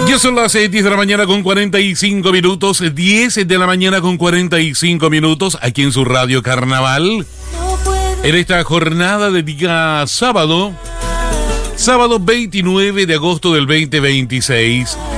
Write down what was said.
Ya son las 10 de la mañana con 45 minutos, 10 de la mañana con 45 minutos, aquí en su Radio Carnaval. En esta jornada de día sábado 29 de agosto del 2026.